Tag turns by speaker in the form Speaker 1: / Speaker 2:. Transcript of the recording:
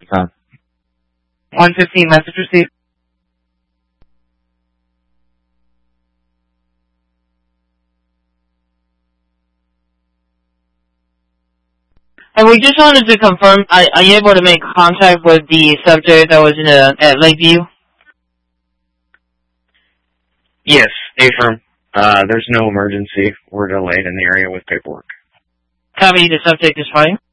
Speaker 1: 115 message received. And we just wanted to confirm, are you able to make contact with the subject that was at Lakeview?
Speaker 2: Yes, affirm. There's no emergency. We're delayed in the area with paperwork.
Speaker 1: Copy, the subject is fine.